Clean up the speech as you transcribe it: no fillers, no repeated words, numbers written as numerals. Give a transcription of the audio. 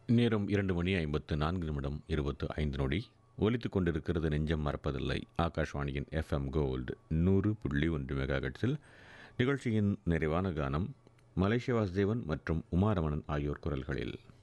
நேரம் 2:54 25 ஒலித்துக் கொண்டிருக்கிறது. நெஞ்சம் மறப்பதில்லை. ஆகாஷ்வாணியின் FM கோல்டு 100.1 மெகாஹெர்ட்ஸில் நிகழ்ச்சியின் நிறைவான கானம் மலேசிய வாசுதேவன் மற்றும் உமாரமணன் ஆகியோர் குரல்களில்.